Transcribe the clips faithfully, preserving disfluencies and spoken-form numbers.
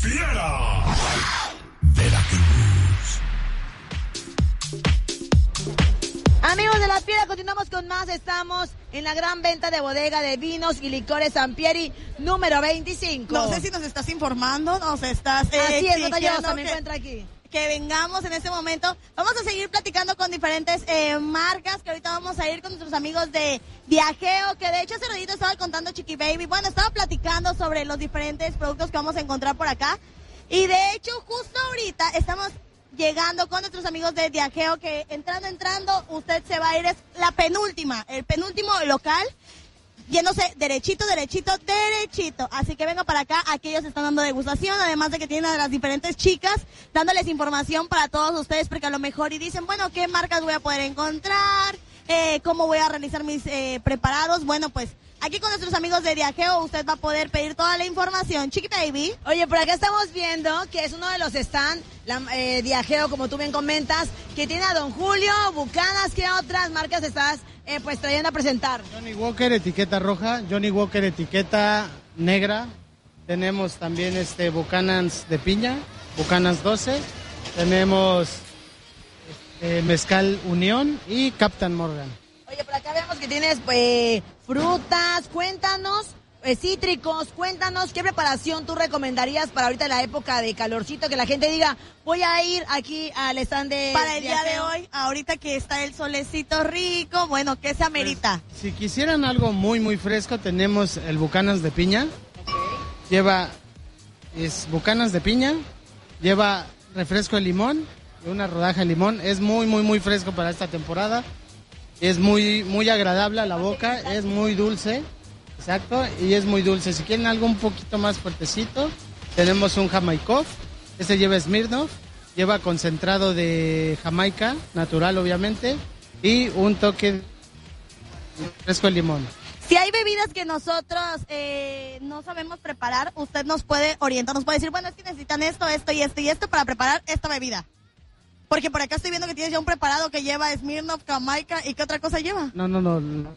Fiera. Veracruz. Amigos de La Fiera, continuamos con más. Estamos en la gran venta de bodega de vinos y licores Sampieri número veinticinco. No sé si nos estás informando, nos estás eh, Así es, Nota Llosa, me que, encuentra aquí. Que vengamos en este momento. Vamos a seguir platicando con diferentes eh, marcas, que ahorita vamos a ir con nuestros amigos de Viajeo, que de hecho hace ratito estaba contando Chiqui Baby. Bueno, estaba platicando sobre los diferentes productos que vamos a encontrar por acá. Y de hecho, justo ahorita estamos llegando con nuestros amigos de Viajeo, que entrando, entrando, usted se va a ir, es la penúltima, el penúltimo local, yéndose derechito, derechito, derechito. Así que venga para acá, aquí ellos están dando degustación, además de que tienen a las diferentes chicas dándoles información para todos ustedes, porque a lo mejor y dicen, bueno, ¿qué marcas voy a poder encontrar? Eh, ¿Cómo voy a realizar mis eh, preparados? Bueno, pues aquí con nuestros amigos de Viajeo usted va a poder pedir toda la información. Chiqui Baby. Oye, por acá estamos viendo que es uno de los stands, la, eh, Viajeo, como tú bien comentas, que tiene a Don Julio, Bucanas. ¿Qué otras marcas estás eh, pues trayendo a presentar? Johnny Walker, etiqueta roja, Johnny Walker, etiqueta negra. Tenemos también este Buchanan's de piña, Buchanan's doce. Tenemos eh, Mezcal Unión y Captain Morgan. Oye, por acá vemos que tienes eh, frutas. Cuéntanos, eh, cítricos, cuéntanos qué preparación tú recomendarías para ahorita la época de calorcito, que la gente diga, voy a ir aquí al stand de... Para el día Viajeo. de hoy, ahorita que está el solecito rico, bueno, ¿qué se amerita? Pues, si quisieran algo muy muy fresco, tenemos el Buchanan's de piña. Okay. Lleva, es Buchanan's de piña, lleva refresco de limón, una rodaja de limón. Es muy muy muy fresco para esta temporada. Es muy muy agradable a la boca, es muy dulce, exacto, y es muy dulce. Si quieren algo un poquito más fuertecito, tenemos un Jamaicov. Este lleva Smirnoff, lleva concentrado de Jamaica, natural obviamente, y un toque de refresco de limón. Si hay bebidas que nosotros eh, no sabemos preparar, usted nos puede orientar, nos puede decir, bueno, es que necesitan esto, esto y esto y esto para preparar esta bebida. Porque por acá estoy viendo que tienes ya un preparado que lleva Smirnoff, Jamaica, ¿y qué otra cosa lleva? No, no, no, no.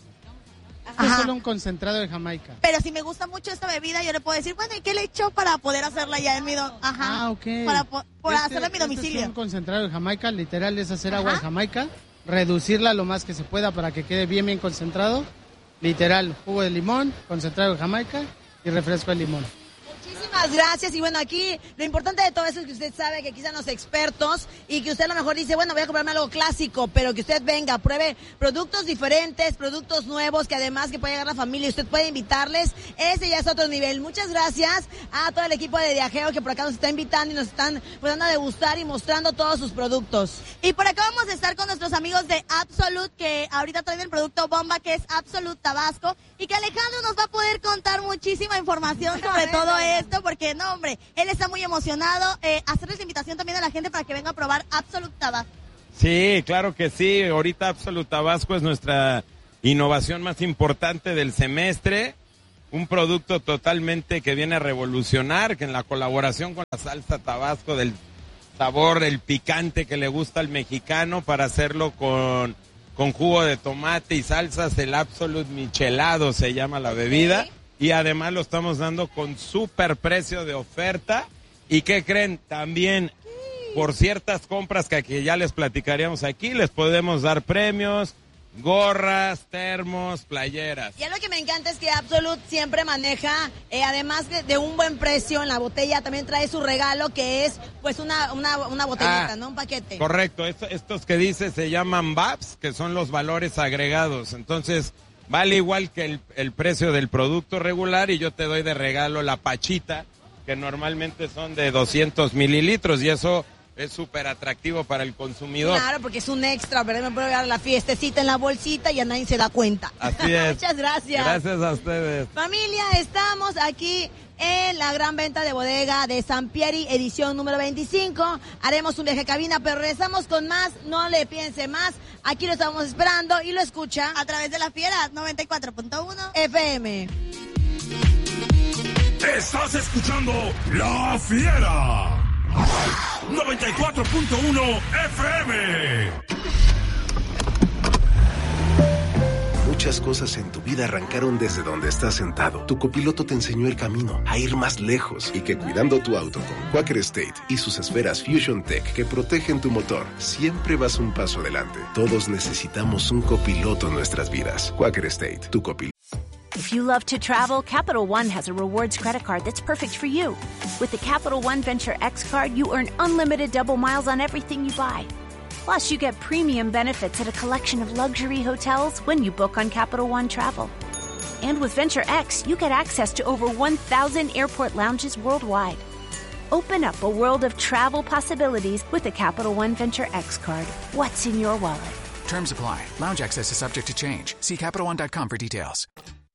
Es solo un concentrado de Jamaica. Pero si me gusta mucho esta bebida, yo le puedo decir, bueno, ¿y qué le echo para poder hacerla ya en mi do- Ajá. Ah, ok. Para po- por Este- hacerla en mi domicilio. Este es un concentrado de Jamaica, literal es hacer Ajá. agua de Jamaica, reducirla lo más que se pueda para que quede bien bien concentrado. Literal, jugo de limón, concentrado de Jamaica y refresco de limón. Muchísimas gracias. Y bueno, aquí lo importante de todo eso es que usted sabe que aquí están los expertos y que usted a lo mejor dice, bueno, voy a comprarme algo clásico, pero que usted venga, pruebe productos diferentes, productos nuevos, que además que puede llegar la familia y usted puede invitarles. Ese ya es otro nivel. Muchas gracias a todo el equipo de Viajeo que por acá nos está invitando y nos están pues, dando a degustar y mostrando todos sus productos. Y por acá vamos a estar con nuestros amigos de Absolute, que ahorita traen el producto bomba, que es Absolute Tabasco, y que Alejandro nos va a poder contar muchísima información sobre todo esto, porque no, hombre, él está muy emocionado. Eh, hacerles la invitación también a la gente para que venga a probar Absolute Tabasco. Sí, claro que sí. Ahorita Absolute Tabasco es nuestra innovación más importante del semestre. Un producto totalmente que viene a revolucionar, que en la colaboración con la salsa Tabasco, del sabor, el picante que le gusta al mexicano, para hacerlo con, con jugo de tomate y salsas, el Absolute Michelado se llama la bebida. Okay. Y además lo estamos dando con súper precio de oferta. ¿Y qué creen? También por ciertas compras que aquí ya les platicaríamos aquí, les podemos dar premios, gorras, termos, playeras. Y algo que me encanta es que Absolute siempre maneja, eh, además de, de un buen precio en la botella, también trae su regalo, que es pues una, una, una botellita, Ah, ¿no? Un paquete. Correcto, Esto- estos que dice se llaman V A Ps, que son los valores agregados. Entonces, vale igual que el, el precio del producto regular, y yo te doy de regalo la pachita, que normalmente son de doscientos mililitros, y eso es súper atractivo para el consumidor. Claro, porque es un extra, ¿verdad? Me puedo llevar la fiestecita en la bolsita y a nadie se da cuenta. Así es. Muchas gracias. Gracias a ustedes. Familia, estamos aquí en la gran venta de bodega de Sampieri, edición número veinticinco. Haremos un viaje a cabina, pero regresamos con más. No le piense más. Aquí lo estamos esperando y lo escucha A través de La Fiera noventa y cuatro punto uno. F M. Estás escuchando La Fiera. noventa y cuatro punto uno F M. Muchas cosas en tu vida arrancaron desde donde estás sentado. Tu copiloto te enseñó el camino a ir más lejos y que cuidando tu auto con Quaker State y sus esferas Fusion Tech que protegen tu motor, siempre vas un paso adelante. Todos necesitamos un copiloto en nuestras vidas. Quaker State, tu copiloto. If you love to travel, Capital One has a rewards credit card that's perfect for you. With the Capital One Venture X card, you earn unlimited double miles on everything you buy. Plus, you get premium benefits at a collection of luxury hotels when you book on Capital One Travel. And with Venture X, you get access to over one thousand airport lounges worldwide. Open up a world of travel possibilities with the Capital One Venture X card. What's in your wallet? Terms apply. Lounge access is subject to change. See Capital One dot com for details.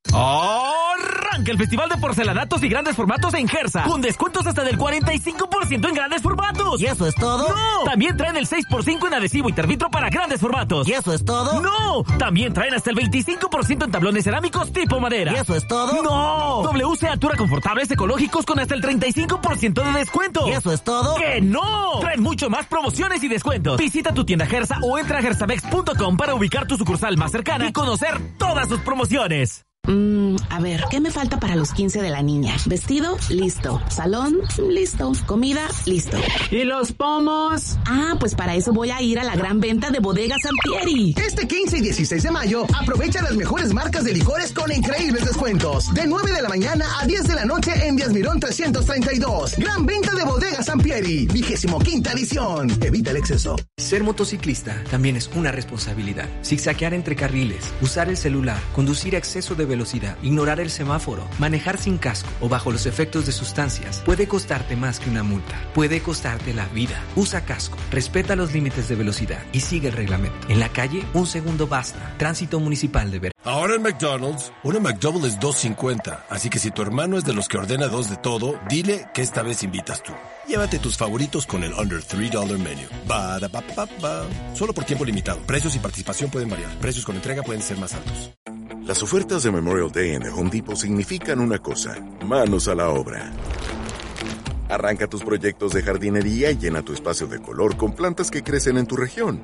¡Arranca el Festival de Porcelanatos y Grandes Formatos en Gersa! Con descuentos hasta del cuarenta y cinco por ciento en grandes formatos. ¿Y eso es todo? ¡No! También traen el seis por cinco en adhesivo y termitro para grandes formatos. ¿Y eso es todo? ¡No! También traen hasta el veinticinco por ciento en tablones cerámicos tipo madera. ¿Y eso es todo? ¡No! W C Altura confortables ecológicos con hasta el treinta y cinco por ciento de descuento. ¿Y eso es todo? ¡Que no! Traen mucho más promociones y descuentos. Visita tu tienda Gersa o entra a gersamex punto com para ubicar tu sucursal más cercana y conocer todas sus promociones. Mm, a ver, ¿qué me falta para los quince de la niña? Vestido, listo. Salón, listo. Comida, listo. ¿Y los pomos? Ah, pues para eso voy a ir a la gran venta de Bodega Sampieri. Este quince y dieciséis de mayo, aprovecha las mejores marcas de licores con increíbles descuentos. De nueve de la mañana a diez de la noche en Díaz Mirón trescientos treinta y dos. Gran venta de Bodega Sampieri, vigésimo quinta edición. Evita el exceso. Ser motociclista también es una responsabilidad. Zigzaguear entre carriles, usar el celular, conducir a exceso de velocidad, ignorar el semáforo, manejar sin casco o bajo los efectos de sustancias puede costarte más que una multa. Puede costarte la vida. Usa casco, respeta los límites de velocidad y sigue el reglamento. En la calle, un segundo basta. Tránsito Municipal de Ver. Ahora en McDonald's, una McDouble es dos cincuenta. Así que si tu hermano es de los que ordena dos de todo, dile que esta vez invitas tú. Llévate tus favoritos con el Under tres dólares Menu. Ba, da, ba, ba, ba. Solo por tiempo limitado. Precios y participación pueden variar. Precios con entrega pueden ser más altos. Las ofertas de Memorial Day en The Home Depot significan una cosa: manos a la obra. Arranca tus proyectos de jardinería y llena tu espacio de color con plantas que crecen en tu región.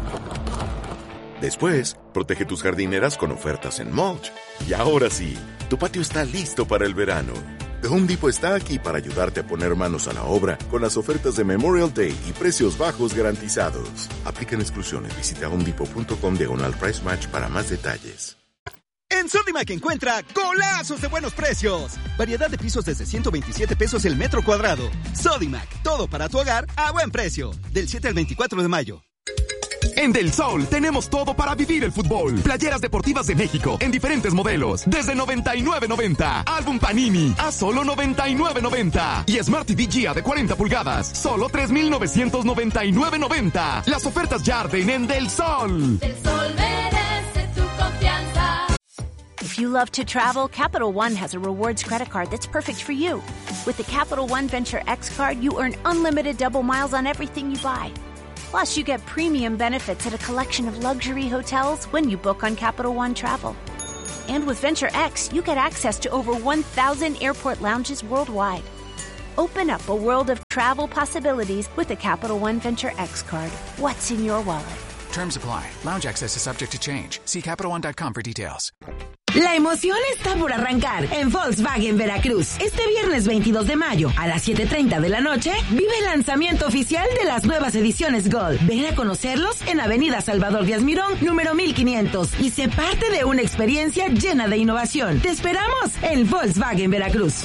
Después, protege tus jardineras con ofertas en mulch. Y ahora sí, tu patio está listo para el verano. The Home Depot está aquí para ayudarte a poner manos a la obra con las ofertas de Memorial Day y precios bajos garantizados. Aplican exclusiones. Visita homedepot punto com diagonal price match para más detalles. En Sodimac encuentra golazos de buenos precios. Variedad de pisos desde ciento veintisiete pesos el metro cuadrado. Sodimac, todo para tu hogar a buen precio. Del siete al veinticuatro de mayo. En Del Sol tenemos todo para vivir el fútbol. Playeras deportivas de México en diferentes modelos. Desde noventa y nueve noventa. Álbum Panini a solo noventa y nueve noventa. Y Smart T V Gia de cuarenta pulgadas. Solo tres mil novecientos noventa y nueve noventa. Las ofertas ya arden en Del Sol. Del Sol merece tu confianza. If you love to travel, Capital One has a rewards credit card that's perfect for you. With the Capital One Venture X card, you earn unlimited double miles on everything you buy. Plus, you get premium benefits at a collection of luxury hotels when you book on Capital One Travel. And with Venture X, you get access to over one thousand airport lounges worldwide. Open up a world of travel possibilities with the Capital One Venture X card. What's in your wallet? Terms apply. Lounge access is subject to change. See Capital One dot com for details. La emoción está por arrancar en Volkswagen Veracruz. Este viernes veintidós de mayo a las siete treinta de la noche vive el lanzamiento oficial de las nuevas ediciones Gold. Ven a conocerlos en Avenida Salvador Díaz Mirón, número mil quinientos, y sé parte de una experiencia llena de innovación. Te esperamos en Volkswagen Veracruz.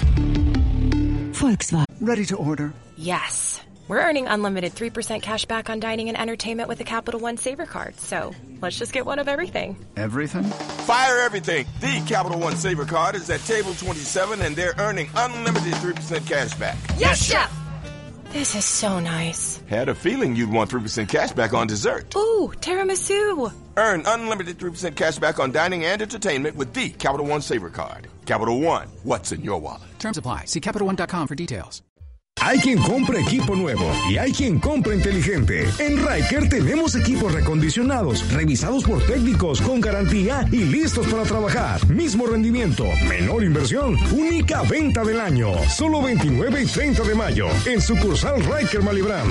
Volkswagen. Ready to order? Yes. We're earning unlimited three percent cash back on dining and entertainment with the Capital One Saver Card. So let's just get one of everything. Everything? Fire everything. The Capital One Saver Card is at table twenty-seven, and they're earning unlimited three percent cash back. Yes, Chef! This is so nice. Had a feeling you'd want three percent cash back on dessert. Ooh, tiramisu. Earn unlimited three percent cash back on dining and entertainment with the Capital One Saver Card. Capital One, what's in your wallet? Terms apply. See Capital One dot com for details. Hay quien compra equipo nuevo y hay quien compra inteligente. En Ryker tenemos equipos recondicionados, revisados por técnicos con garantía y listos para trabajar. Mismo rendimiento, menor inversión, única venta del año. Solo veintinueve y treinta de mayo en sucursal Ryker Malibran.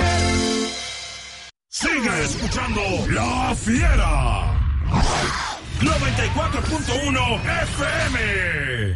Sigue escuchando La Fiera. noventa y cuatro punto uno F M.